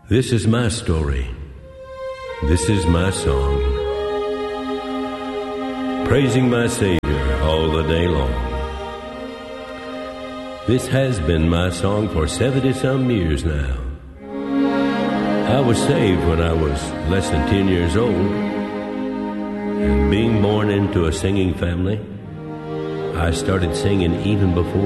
This is my story. This is my song. Praising my Savior all the day long. This has been my song for 70-some years now. I was saved when I was less than 10 years old. And being born into a singing family, I started singing even before